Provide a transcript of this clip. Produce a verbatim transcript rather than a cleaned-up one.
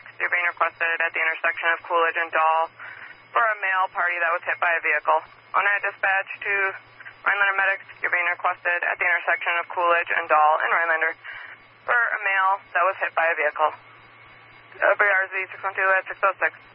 you're being requested at the intersection of Coolidge and Dahl for a male party that was hit by a vehicle. On-night dispatch to Rhinelander Medics, you're being requested at the intersection of Coolidge and Dahl in Rhinelander for a male that was hit by a vehicle. W R Z six one two at six oh six.